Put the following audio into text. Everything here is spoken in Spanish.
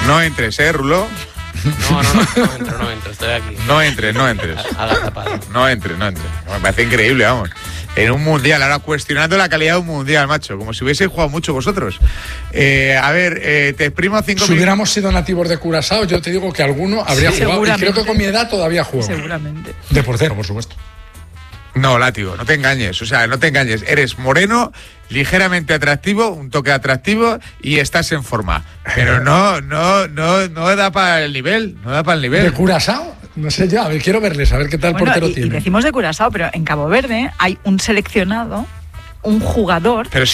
No entres, Rulo. No entro, estoy aquí. No entres. Agazapado. No entres. Me parece increíble, vamos. En un mundial, ahora cuestionando la calidad de un mundial, macho. Como si hubieseis jugado mucho vosotros. Te exprimo 5 minutos. Si hubiéramos sido nativos de Curazao, yo te digo que alguno habría jugado. Y creo que con mi edad todavía juego. Seguramente. De portero, por supuesto. No, látigo, no te engañes. O sea, no te engañes. Eres moreno, ligeramente atractivo, un toque atractivo y estás en forma. Pero no da para el nivel. No da para el nivel. ¿De Curazao? No sé yo, a ver, quiero verles, a ver qué tal portero tiene. Y decimos de Curazao, pero en Cabo Verde hay un seleccionado, un jugador. Pero